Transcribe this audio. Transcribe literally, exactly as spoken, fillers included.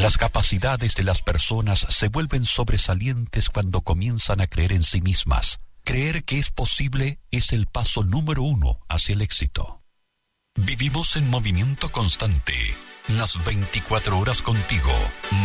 Las capacidades de las personas se vuelven sobresalientes cuando comienzan a creer en sí mismas. Creer que es posible es el paso número uno hacia el éxito. Vivimos en movimiento constante, las veinticuatro horas contigo.